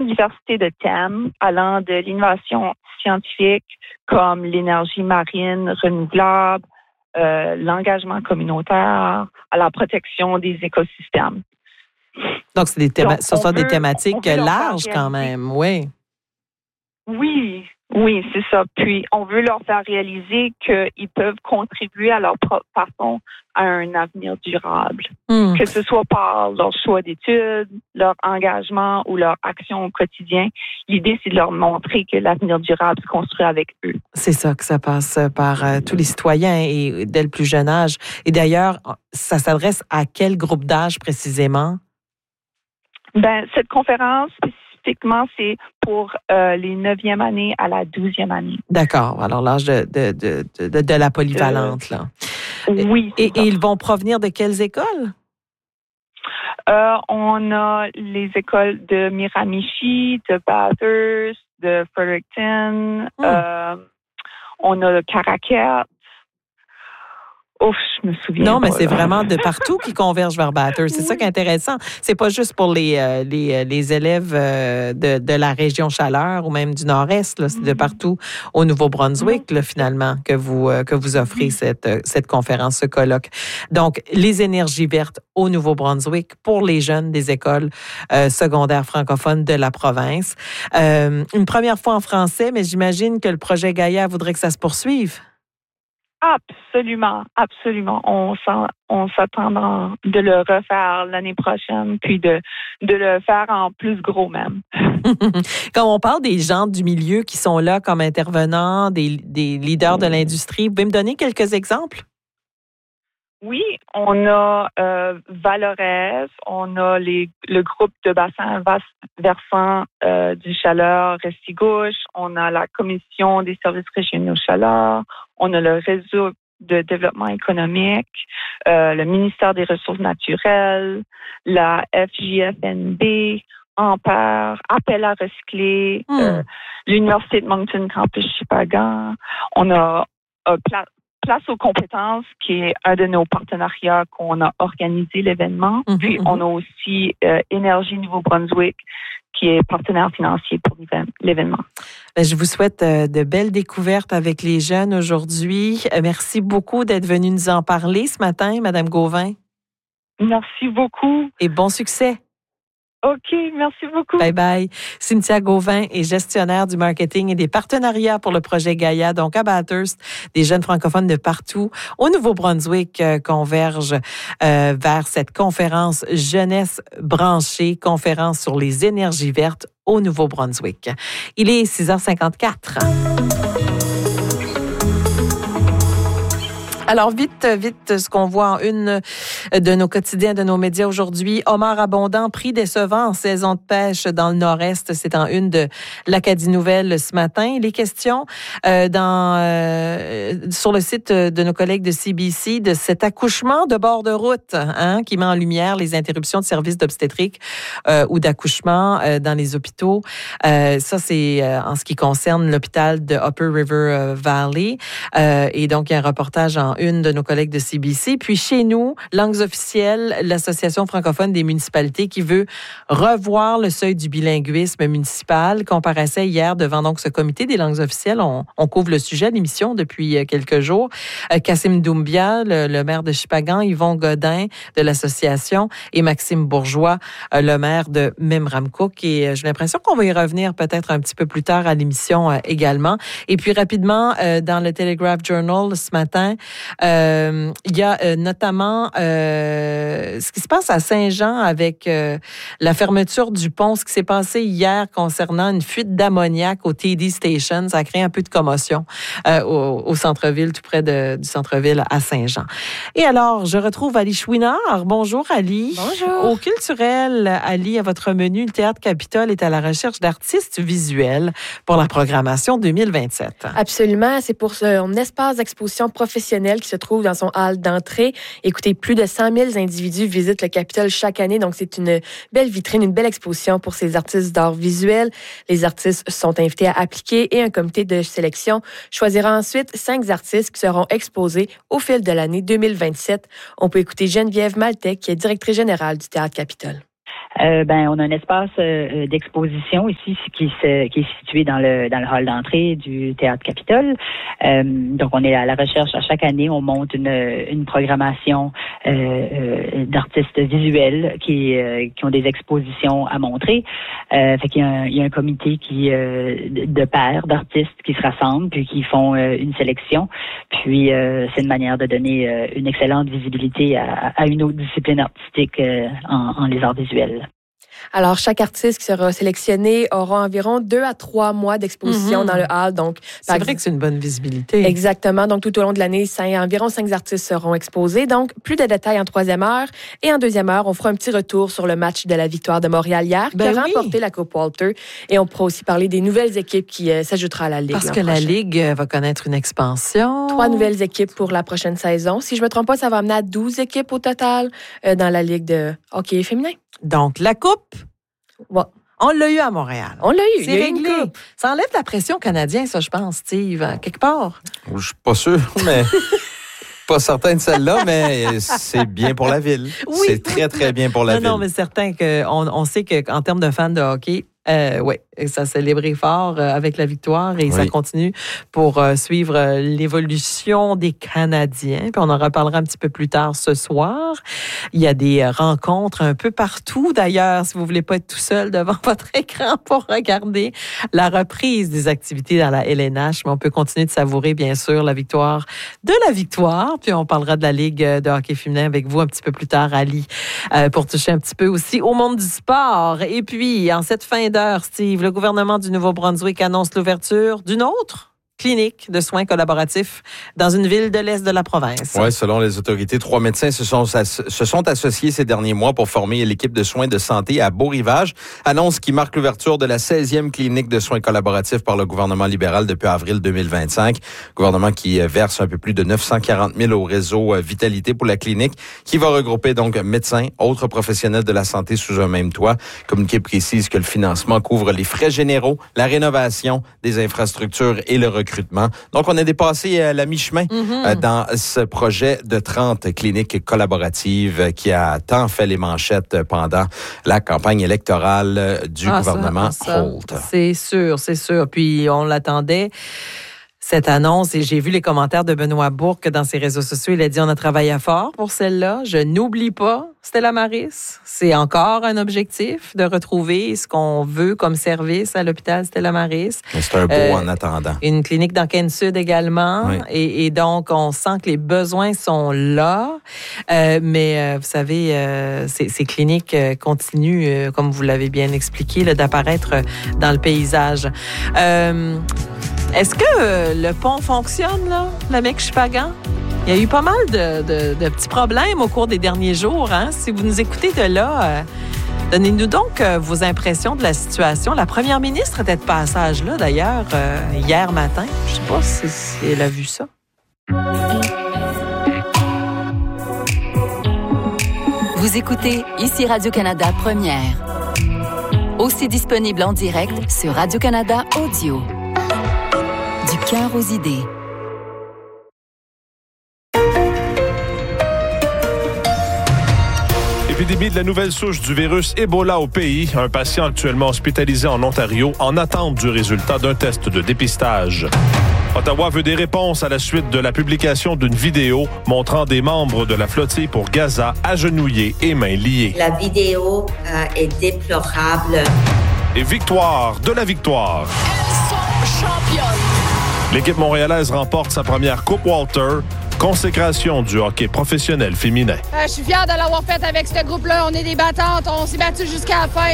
diversité de thèmes allant de l'innovation scientifique comme l'énergie marine renouvelable, l'engagement communautaire, à la protection des écosystèmes. Donc, ce sont des thématiques larges quand même, oui. Oui, c'est ça. Puis, on veut leur faire réaliser qu'ils peuvent contribuer à leur propre façon à un avenir durable. Que ce soit par leur choix d'études, leur engagement ou leur action au quotidien. L'idée, c'est de leur montrer que l'avenir durable se construit avec eux. C'est ça, que ça passe par tous les citoyens et dès le plus jeune âge. Et d'ailleurs, ça s'adresse à quel groupe d'âge précisément? Cette conférence, spécifiquement, c'est pour les 9e années à la 12e année. D'accord. Alors, l'âge de la polyvalente, là. Oui. Et ils vont provenir de quelles écoles? On a les écoles de Miramichi, de Bathurst, de Fredericton. On a le Caracat. Ouf, je me souviens. Non, mais c'est vraiment de partout qui convergent vers Bathurst. C'est ça qui est intéressant. C'est pas juste pour les élèves de la région Chaleur ou même du Nord-Est. Là. C'est de partout au Nouveau-Brunswick, là, finalement, que vous offrez cette conférence, ce colloque. Donc, les énergies vertes au Nouveau-Brunswick pour les jeunes des écoles secondaires francophones de la province. Une première fois en français, mais j'imagine que le projet Gaïa voudrait que ça se poursuive. Absolument. On s'attend de le refaire l'année prochaine, puis de le faire en plus gros même. Quand on parle des gens du milieu qui sont là comme intervenants, des leaders de l'industrie, vous pouvez me donner quelques exemples? Oui, on a Valorez, on a le groupe de bassin versant du Chaleur Restigouche, on a la Commission des services régionaux Chaleur, on a le réseau de développement économique, le ministère des Ressources naturelles, la FJFNB, Ampère, Appel à recycler, l'Université de Moncton Campus Shippagan. On a Place aux compétences, qui est un de nos partenariats qu'on a organisé l'événement. Puis, on a aussi Énergie Nouveau-Brunswick, qui est partenaire financier pour l'événement. Je vous souhaite de belles découvertes avec les jeunes aujourd'hui. Merci beaucoup d'être venue nous en parler ce matin, Mme Gauvin. Merci beaucoup. Et bon succès. OK, merci beaucoup. Bye-bye. Cynthia Gauvin est gestionnaire du marketing et des partenariats pour le projet Gaïa, donc à Bathurst. Des jeunes francophones de partout au Nouveau-Brunswick convergent vers cette conférence Jeunesse branchée, conférence sur les énergies vertes au Nouveau-Brunswick. Il est 6h54. Alors, vite, ce qu'on voit en une de nos quotidiens, de nos médias aujourd'hui, homard abondant, prix décevant en saison de pêche dans le Nord-Est. C'est en une de l'Acadie Nouvelle ce matin. Les questions sur le site de nos collègues de CBC de cet accouchement de bord de route qui met en lumière les interruptions de services d'obstétrique ou d'accouchement dans les hôpitaux. Ça, c'est en ce qui concerne l'hôpital de Upper River Valley. Et donc, il y a un reportage en une de nos collègues de CBC. Puis chez nous, Langues officielles, l'Association francophone des municipalités qui veut revoir le seuil du bilinguisme municipal, comparaissait hier devant donc ce comité des langues officielles. On couvre le sujet de l'émission depuis quelques jours. Kassim Doumbia, le maire de Shippagan, Yvon Godin de l'association et Maxime Bourgeois, le maire de Memramcook. Et j'ai l'impression qu'on va y revenir peut-être un petit peu plus tard à l'émission également. Et puis rapidement, dans le Telegraph Journal ce matin, il y a notamment ce qui se passe à Saint-Jean avec la fermeture du pont, ce qui s'est passé hier concernant une fuite d'ammoniac au TD Station. Ça a créé un peu de commotion au centre-ville, tout près du centre-ville à Saint-Jean. Et alors, je retrouve Ali Chouinard. Bonjour, Ali. Bonjour. Au culturel, Ali, à votre menu, le Théâtre Capitole est à la recherche d'artistes visuels pour la programmation 2027. Absolument. C'est pour son espace d'exposition professionnelle qui se trouve dans son hall d'entrée. Écoutez, plus de 100 000 individus visitent le Capitole chaque année, donc c'est une belle vitrine, une belle exposition pour ces artistes d'art visuel. Les artistes sont invités à appliquer et un comité de sélection choisira ensuite 5 artistes qui seront exposés au fil de l'année 2027. On peut écouter Geneviève Maltais, qui est directrice générale du Théâtre Capitole. On a un espace d'exposition ici qui est situé dans le hall d'entrée du Théâtre Capitole. Donc, on est à la recherche. À chaque année, on monte une programmation d'artistes visuels qui ont des expositions à montrer. Fait qu'il y a un comité de pairs d'artistes qui se rassemblent puis qui font une sélection. Puis, c'est une manière de donner une excellente visibilité à une autre discipline artistique en les arts visuels. Alors, chaque artiste qui sera sélectionné aura environ 2 à 3 mois d'exposition dans le hall. Donc, c'est vrai que c'est une bonne visibilité. Exactement. Donc, tout au long de l'année, environ 5 artistes seront exposés. Donc, plus de détails en 3e heure. Et en 2e heure, on fera un petit retour sur le match de la victoire de Montréal hier, qui a remporté la Coupe Walter. Et on pourra aussi parler des nouvelles équipes qui s'ajouteront à la Ligue. Parce que la Ligue va connaître une expansion. 3 nouvelles équipes pour la prochaine saison. Si je ne me trompe pas, ça va amener à 12 équipes au total dans la Ligue de hockey féminin. Donc, la Coupe, on l'a eu à Montréal. On l'a eu. C'est réglé. Ça enlève la pression canadienne, ça, je pense, Steve, quelque part. Je suis pas sûr, mais pas certain de celle-là, mais c'est bien pour la ville. Oui, c'est très, très bien pour la ville. Non, mais certain qu'on sait qu'en termes de fans de hockey, ça célébré fort avec la victoire et ça continue pour suivre l'évolution des Canadiens. Puis on en reparlera un petit peu plus tard ce soir. Il y a des rencontres un peu partout. D'ailleurs, si vous voulez pas être tout seul devant votre écran pour regarder la reprise des activités dans la LNH, mais on peut continuer de savourer, bien sûr, la victoire. Puis on parlera de la Ligue de hockey féminin avec vous un petit peu plus tard, Ali, pour toucher un petit peu aussi au monde du sport. Et puis, en cette fin d'heure, Steve, le gouvernement du Nouveau-Brunswick annonce l'ouverture d'une autre clinique de soins collaboratifs dans une ville de l'Est de la province. Oui, selon les autorités, 3 médecins se sont associés ces derniers mois pour former l'équipe de soins de santé à Beau-Rivage. Annonce qui marque l'ouverture de la 16e clinique de soins collaboratifs par le gouvernement libéral depuis avril 2025. Gouvernement qui verse un peu plus de 940 000 au réseau Vitalité pour la clinique, qui va regrouper donc médecins, autres professionnels de la santé sous un même toit. Communiqué précise que le financement couvre les frais généraux, la rénovation des infrastructures et le recrutement. Donc, on a dépassé la mi-chemin dans ce projet de 30 cliniques collaboratives qui a tant fait les manchettes pendant la campagne électorale du gouvernement Holt. C'est sûr. Puis, on l'attendait. Cette annonce, et j'ai vu les commentaires de Benoît Bourque dans ses réseaux sociaux. Il a dit, on a travaillé fort pour celle-là. Je n'oublie pas Stella Maris. C'est encore un objectif de retrouver ce qu'on veut comme service à l'hôpital Stella Maris. C'est un beau en attendant. Une clinique dans Ken Sud également. Oui. Et donc, on sent que les besoins sont là. Mais vous savez, ces cliniques continuent, comme vous l'avez bien expliqué, là, d'apparaître dans le paysage. Est-ce que le pont fonctionne, là, la Mec-Chipagan? Il y a eu pas mal de petits problèmes au cours des derniers jours. Hein? Si vous nous écoutez de là, donnez-nous donc vos impressions de la situation. La première ministre était de passage là, d'ailleurs, hier matin. Je ne sais pas si elle a vu ça. Vous écoutez ici Radio-Canada Première. Aussi disponible en direct sur Radio-Canada Audio. Du cœur aux idées. Épidémie de la nouvelle souche du virus Ebola au pays. Un patient actuellement hospitalisé en Ontario en attente du résultat d'un test de dépistage. Ottawa veut des réponses à la suite de la publication d'une vidéo montrant des membres de la flottille pour Gaza agenouillés et mains liées. La vidéo est déplorable. Et victoire de la victoire. Elles sont championnes. L'équipe montréalaise remporte sa première Coupe Walter, consécration du hockey professionnel féminin. Je suis fière de l'avoir faite avec ce groupe-là. On est des battantes, on s'est battus jusqu'à la fin.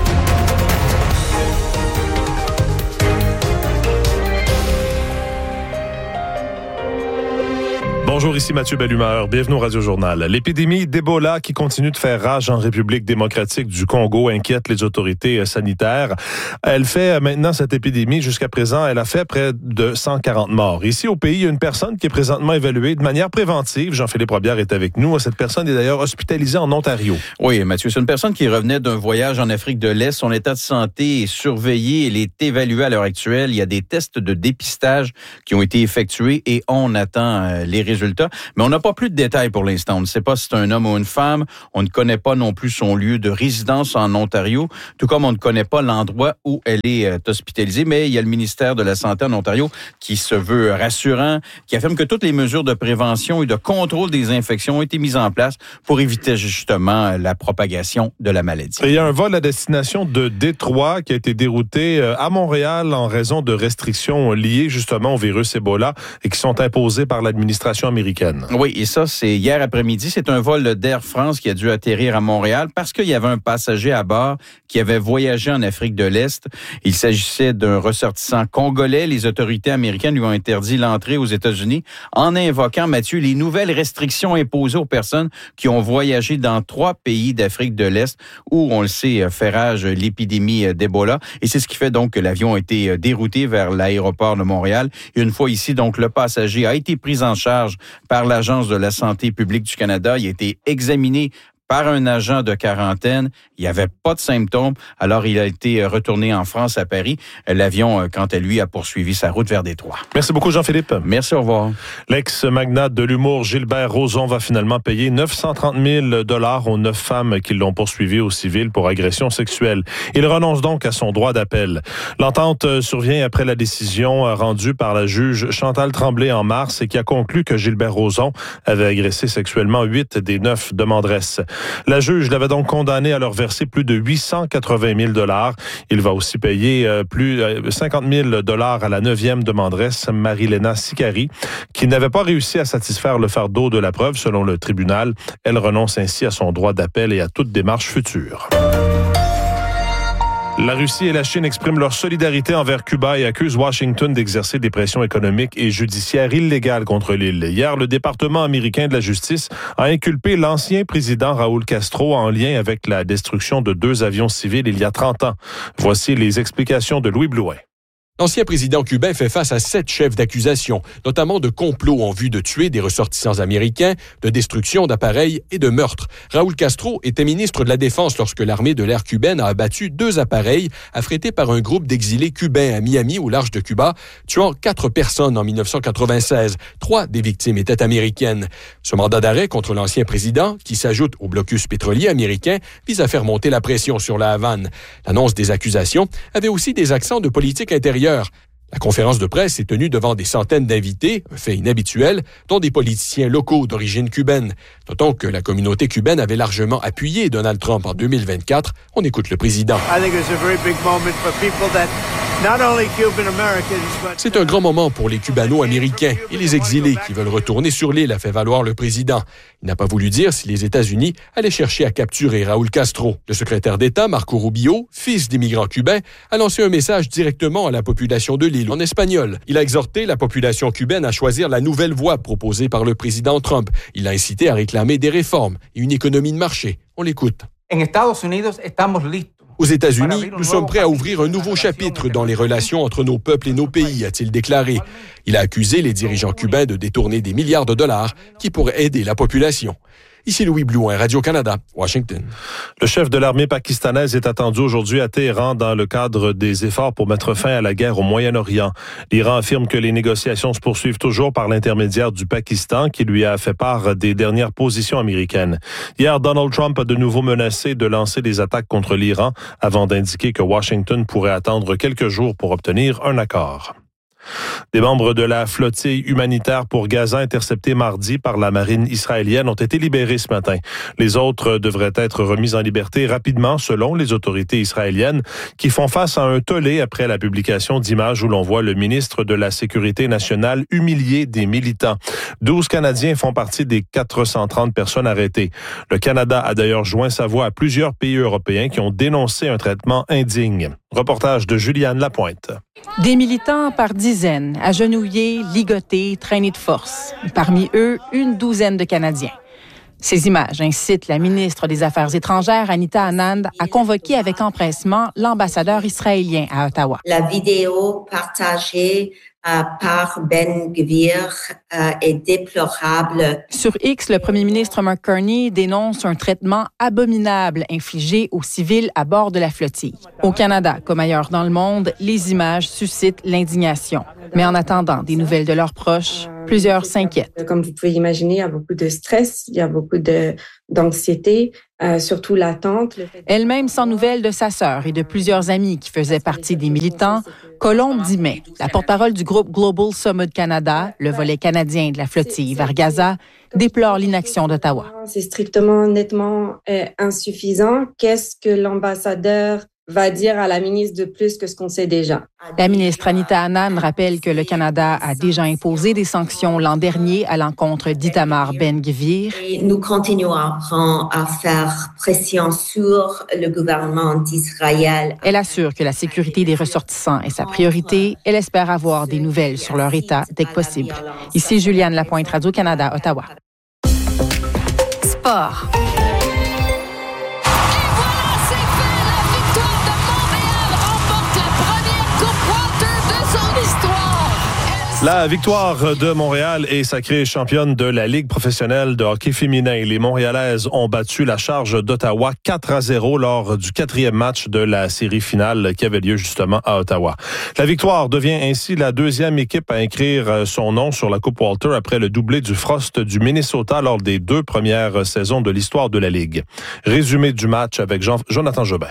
Bonjour, ici Mathieu Bellumeur. Bienvenue au Radio-Journal. L'épidémie d'Ebola qui continue de faire rage en République démocratique du Congo inquiète les autorités sanitaires. Elle fait maintenant cette épidémie, jusqu'à présent, elle a fait près de 140 morts. Ici au pays, il y a une personne qui est présentement évaluée de manière préventive. Jean-Philippe Robillard est avec nous. Cette personne est d'ailleurs hospitalisée en Ontario. Oui, Mathieu, c'est une personne qui revenait d'un voyage en Afrique de l'Est. Son état de santé est surveillé. Elle est évaluée à l'heure actuelle. Il y a des tests de dépistage qui ont été effectués et on attend les résultats résultats. Mais on n'a pas plus de détails pour l'instant. On ne sait pas si c'est un homme ou une femme. On ne connaît pas non plus son lieu de résidence en Ontario, tout comme on ne connaît pas l'endroit où elle est hospitalisée. Mais il y a le ministère de la Santé en Ontario qui se veut rassurant, qui affirme que toutes les mesures de prévention et de contrôle des infections ont été mises en place pour éviter justement la propagation de la maladie. Et il y a un vol à destination de Détroit qui a été dérouté à Montréal en raison de restrictions liées justement au virus Ebola et qui sont imposées par l'administration américaine. Oui, et ça, c'est hier après-midi. C'est un vol d'Air France qui a dû atterrir à Montréal parce qu'il y avait un passager à bord qui avait voyagé en Afrique de l'Est. Il s'agissait d'un ressortissant congolais. Les autorités américaines lui ont interdit l'entrée aux États-Unis en invoquant, Mathieu, les nouvelles restrictions imposées aux personnes qui ont voyagé dans 3 pays d'Afrique de l'Est où, on le sait, fait rage l'épidémie d'Ebola. Et c'est ce qui fait donc que l'avion a été dérouté vers l'aéroport de Montréal. Et une fois ici, donc, le passager a été pris en charge par l'Agence de la santé publique du Canada. Il a été examiné par un agent de quarantaine. Il n'y avait pas de symptômes. Alors, il a été retourné en France, à Paris. L'avion, quant à lui, a poursuivi sa route vers Détroit. Merci beaucoup, Jean-Philippe. Merci, au revoir. L'ex-magnate de l'humour Gilbert Rozon va finalement payer 930 000 $ aux 9 femmes qui l'ont poursuivi au civil pour agression sexuelle. Il renonce donc à son droit d'appel. L'entente survient après la décision rendue par la juge Chantal Tremblay en mars et qui a conclu que Gilbert Rozon avait agressé sexuellement 8 des 9 demanderesses. La juge l'avait donc condamné à leur verser plus de 880 000 $. Il va aussi payer plus 50 000 $ à la 9e demanderesse, Marie-Léna Sicari, qui n'avait pas réussi à satisfaire le fardeau de la preuve selon le tribunal. Elle renonce ainsi à son droit d'appel et à toute démarche future. La Russie et la Chine expriment leur solidarité envers Cuba et accusent Washington d'exercer des pressions économiques et judiciaires illégales contre l'île. Hier, le département américain de la justice a inculpé l'ancien président Raúl Castro en lien avec la destruction de 2 avions civils il y a 30 ans. Voici les explications de Louis Blouin. L'ancien président cubain fait face à 7 chefs d'accusation, notamment de complot en vue de tuer des ressortissants américains, de destruction d'appareils et de meurtre. Raúl Castro était ministre de la Défense lorsque l'armée de l'air cubaine a abattu 2 appareils affrétés par un groupe d'exilés cubains à Miami, au large de Cuba, tuant 4 personnes en 1996. 3 des victimes étaient américaines. Ce mandat d'arrêt contre l'ancien président, qui s'ajoute au blocus pétrolier américain, vise à faire monter la pression sur la Havane. L'annonce des accusations avait aussi des accents de politique intérieure. La conférence de presse est tenue devant des centaines d'invités, un fait inhabituel, dont des politiciens locaux d'origine cubaine. Notons que la communauté cubaine avait largement appuyé Donald Trump en 2024. On écoute le président. C'est un grand moment pour les Cubano-Américains et les exilés qui veulent retourner sur l'île, a fait valoir le président. Il n'a pas voulu dire si les États-Unis allaient chercher à capturer Raúl Castro. Le secrétaire d'État, Marco Rubio, fils d'immigrants cubains, a lancé un message directement à la population de l'île en espagnol. Il a exhorté la population cubaine à choisir la nouvelle voie proposée par le président Trump. Il a incité à réclamer des réformes et une économie de marché. On l'écoute. Aux États-Unis, nous sommes prêts à ouvrir un nouveau chapitre dans les relations entre nos peuples et nos pays, a-t-il déclaré. Il a accusé les dirigeants cubains de détourner des milliards de dollars qui pourraient aider la population. Ici Louis Blouin, Radio-Canada, Washington. Le chef de l'armée pakistanaise est attendu aujourd'hui à Téhéran dans le cadre des efforts pour mettre fin à la guerre au Moyen-Orient. L'Iran affirme que les négociations se poursuivent toujours par l'intermédiaire du Pakistan qui lui a fait part des dernières positions américaines. Hier, Donald Trump a de nouveau menacé de lancer des attaques contre l'Iran avant d'indiquer que Washington pourrait attendre quelques jours pour obtenir un accord. Des membres de la flottille humanitaire pour Gaza interceptés mardi par la marine israélienne ont été libérés ce matin. Les autres devraient être remis en liberté rapidement selon les autorités israéliennes qui font face à un tollé après la publication d'images où l'on voit le ministre de la Sécurité nationale humilier des militants. 12 Canadiens font partie des 430 personnes arrêtées. Le Canada a d'ailleurs joint sa voix à plusieurs pays européens qui ont dénoncé un traitement indigne. Reportage de Juliane Lapointe. Des militants par dizaines, agenouillés, ligotés, traînés de force. Parmi eux, une douzaine de Canadiens. Ces images incitent la ministre des Affaires étrangères, Anita Anand, à convoquer avec empressement l'ambassadeur israélien à Ottawa. La vidéo partagée par Ben Gvir est déplorable. Sur X, le premier ministre Mark Carney dénonce un traitement abominable infligé aux civils à bord de la flottille. Au Canada, comme ailleurs dans le monde, les images suscitent l'indignation. Mais en attendant des nouvelles de leurs proches, Plusieurs s'inquiètent. Comme vous pouvez imaginer, il y a beaucoup de stress, il y a beaucoup d'anxiété, surtout l'attente. Elle-même sans nouvelles de sa sœur et de plusieurs amis qui faisaient partie des militants, Colombe Dimet, la porte-parole du groupe Global Summit Canada, le volet canadien de la flottille vers Gaza, déplore l'inaction d'Ottawa. C'est strictement, nettement insuffisant. Qu'est-ce que l'ambassadeur va dire à la ministre de plus que ce qu'on sait déjà? La ministre Anita Anand rappelle que le Canada a déjà imposé des sanctions l'an dernier à l'encontre d'Itamar Ben-Gvir. Et nous continuerons à faire pression sur le gouvernement d'Israël. Elle assure que la sécurité des ressortissants est sa priorité. Elle espère avoir des nouvelles sur leur état dès que possible. Ici Juliane Lapointe, Radio-Canada, Ottawa. Sport. La victoire de Montréal est sacrée championne de la Ligue professionnelle de hockey féminin. Les Montréalaises ont battu la Charge d'Ottawa 4-0 lors du 4e match de la série finale qui avait lieu justement à Ottawa. La victoire devient ainsi la 2e équipe à inscrire son nom sur la Coupe Walter après le doublé du Frost du Minnesota lors des 2 premières saisons de l'histoire de la Ligue. Résumé du match avec Jonathan Jobin.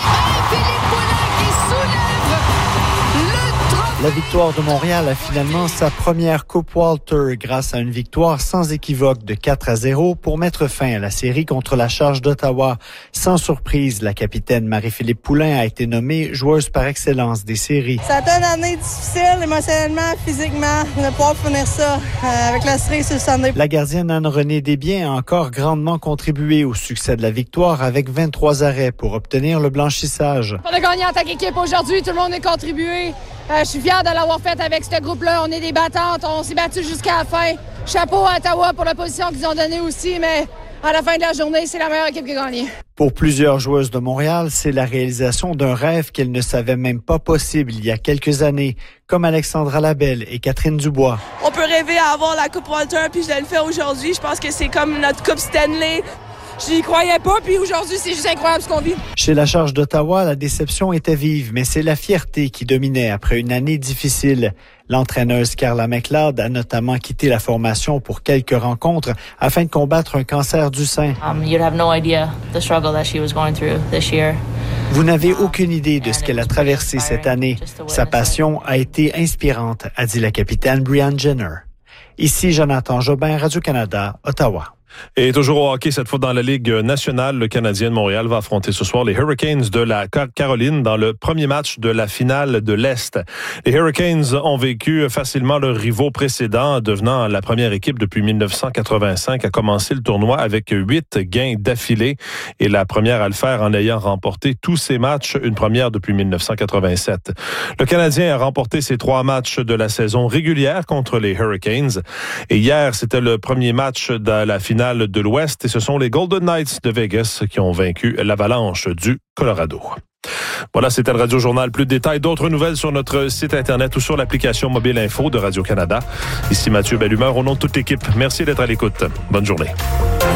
La victoire de Montréal a finalement sa première Coupe Walter grâce à une victoire sans équivoque de 4-0 pour mettre fin à la série contre la Charge d'Ottawa. Sans surprise, la capitaine Marie-Philippe Poulin a été nommée joueuse par excellence des séries. Ça a été une année difficile, émotionnellement, physiquement, de pouvoir finir ça avec la série sur le Sunday. La gardienne Anne-Renée Desbiens a encore grandement contribué au succès de la victoire avec 23 arrêts pour obtenir le blanchissage. On a gagné en tant qu'équipe aujourd'hui, tout le monde a contribué. Je suis fière de l'avoir fait avec ce groupe-là. On est des battantes, on s'est battus jusqu'à la fin. Chapeau à Ottawa pour la position qu'ils ont donnée aussi, mais à la fin de la journée, c'est la meilleure équipe qui a gagné. Pour plusieurs joueuses de Montréal, c'est la réalisation d'un rêve qu'elles ne savaient même pas possible il y a quelques années, comme Alexandra Labelle et Catherine Dubois. On peut rêver à avoir la Coupe Walter, puis je le fais aujourd'hui. Je pense que c'est comme notre Coupe Stanley. Je n'y croyais pas, puis aujourd'hui, c'est juste incroyable ce qu'on vit. Chez la Charge d'Ottawa, la déception était vive, mais c'est la fierté qui dominait après une année difficile. L'entraîneuse Carla McLeod a notamment quitté la formation pour quelques rencontres afin de combattre un cancer du sein. You'd have no idea the struggle that she was going through this year. Vous n'avez aucune idée de ce qu'elle a traversé cette année. Sa passion a été inspirante, a dit la capitaine Brianne Jenner. Ici Jonathan Jobin, Radio-Canada, Ottawa. Et toujours au hockey, cette fois dans la Ligue nationale, le Canadien de Montréal va affronter ce soir les Hurricanes de la Caroline dans le premier match de la finale de l'Est. Les Hurricanes ont vécu facilement leurs rivaux précédents, devenant la première équipe depuis 1985 à commencer le tournoi avec 8 gains d'affilée et la première à le faire en ayant remporté tous ses matchs, une première depuis 1987. Le Canadien a remporté ses 3 matchs de la saison régulière contre les Hurricanes et hier, c'était le premier match de la finale de l'Ouest et ce sont les Golden Knights de Vegas qui ont vaincu l'Avalanche du Colorado. Voilà, c'était le Radio Journal. Plus de détails, d'autres nouvelles sur notre site Internet ou sur l'application Mobile Info de Radio-Canada. Ici Mathieu Bellumeur, au nom de toute l'équipe. Merci d'être à l'écoute. Bonne journée.